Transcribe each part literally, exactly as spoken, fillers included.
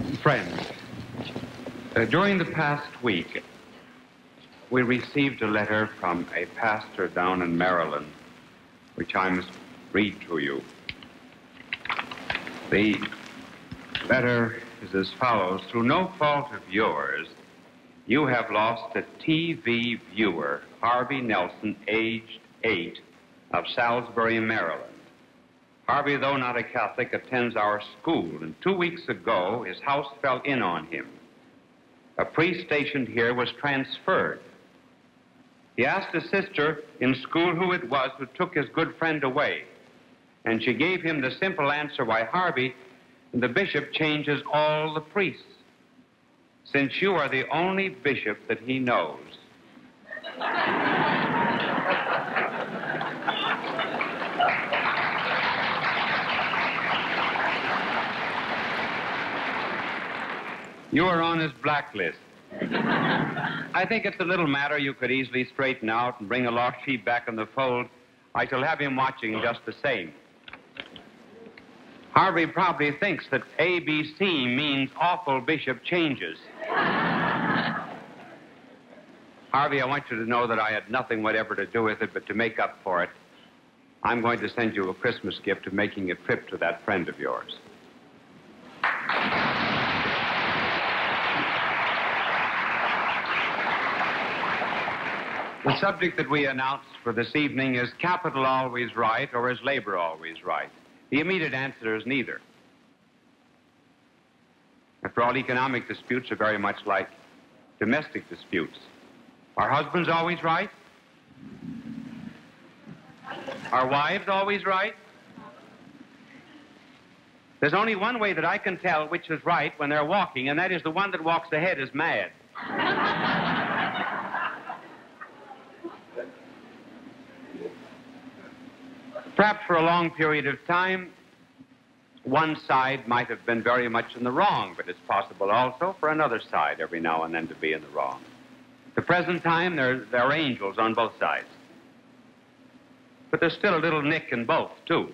Friends, uh, during the past week, we received a letter from a pastor down in Maryland, which I must read to you. The letter is as follows. Through no fault of yours, you have lost a T V viewer, Harvey Nelson, aged eight, of Salisbury, Maryland. Harvey, though not a Catholic, attends our school, and two weeks ago, his house fell in on him. A priest stationed here was transferred. He asked a sister in school who it was who took his good friend away, and she gave him the simple answer, why, Harvey, the bishop changes all the priests, since you are the only bishop that he knows. You are on his blacklist. I think it's a little matter you could easily straighten out and bring a lost sheep back in the fold. I shall have him watching just the same. Harvey probably thinks that A B C means awful bishop changes. Harvey, I want you to know that I had nothing whatever to do with it, but to make up for it, I'm going to send you a Christmas gift of making a trip to that friend of yours. The subject that we announced for this evening is capital always right or is labor always right? The immediate answer is neither. After all, economic disputes are very much like domestic disputes. Are husbands always right? Are wives always right? There's only one way that I can tell which is right when they're walking, and that is the one that walks ahead is mad. Perhaps for a long period of time, one side might have been very much in the wrong, but it's possible also for another side every now and then to be in the wrong. At the present time, there, there are angels on both sides. But there's still a little nick in both, too.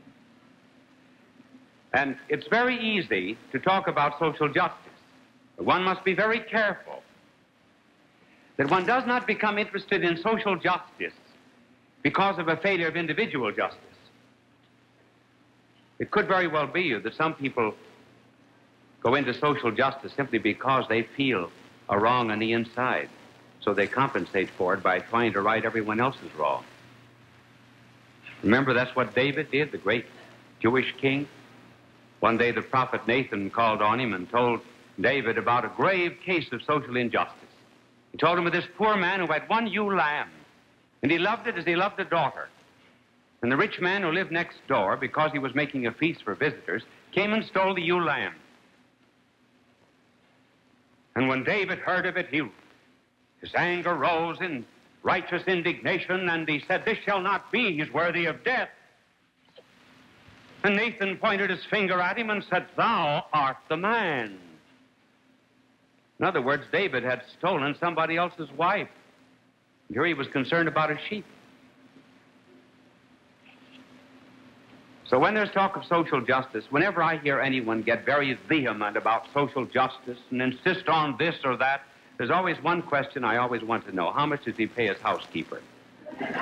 And it's very easy to talk about social justice. But one must be very careful that one does not become interested in social justice because of a failure of individual justice. It could very well be that some people go into social justice simply because they feel a wrong on the inside, so they compensate for it by trying to right everyone else's wrong. Remember, that's what David did, the great Jewish king. One day the prophet Nathan called on him and told David about a grave case of social injustice. He told him of this poor man who had one ewe lamb, and he loved it as he loved a daughter. And the rich man who lived next door, because he was making a feast for visitors, came and stole the ewe lamb. And when David heard of it, he, his anger rose in righteous indignation, and he said, "This shall not be. He's worthy of death." And Nathan pointed his finger at him and said, "Thou art the man." In other words, David had stolen somebody else's wife. Here he was concerned about his sheep. So when there's talk of social justice, whenever I hear anyone get very vehement about social justice and insist on this or that, there's always one question I always want to know. How much does he pay his housekeeper?